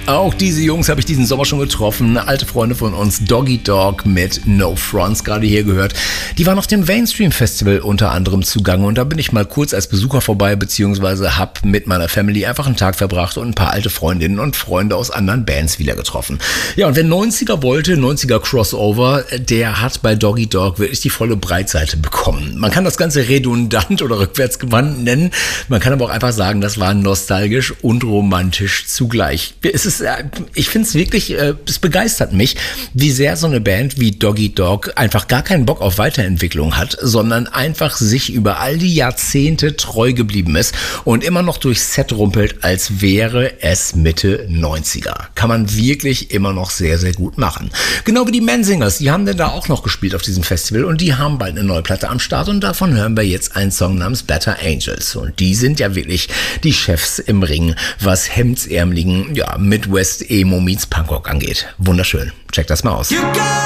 Auch diese Jungs habe ich diesen Sommer schon getroffen. Alte Freunde von uns, Doggy Dog mit No Fronts, gerade hier gehört. Die waren auf dem Mainstream Festival unter anderem zugange und da bin ich mal kurz als Besucher vorbei, beziehungsweise habe mit meiner Family einfach einen Tag verbracht und ein paar alte Freundinnen und Freunde aus anderen Bands wieder getroffen. Ja, und wer 90er wollte, 90er Crossover, der hat bei Doggy Dog wirklich die volle Breitseite bekommen. Man kann das Ganze redundant oder rückwärtsgewandt nennen. Man kann aber auch einfach sagen, das war nostalgisch und romantisch zugleich. Ich finde es wirklich, es begeistert mich, wie sehr so eine Band wie Doggy Dog einfach gar keinen Bock auf Weiterentwicklung hat, sondern einfach sich über all die Jahrzehnte treu geblieben ist und immer noch durchs Set rumpelt, als wäre es Mitte 90er. Kann man wirklich immer noch sehr, sehr gut machen. Genau wie die Menzingers, die haben denn da auch noch gespielt auf diesem Festival und die haben bald eine neue Platte am Start und davon hören wir jetzt einen Song namens Better Angels. Und die sind ja wirklich die Chefs im Ring, was hemdsärmeligen, Midwest Emo meets Punkrock angeht. Wunderschön. Check das mal aus.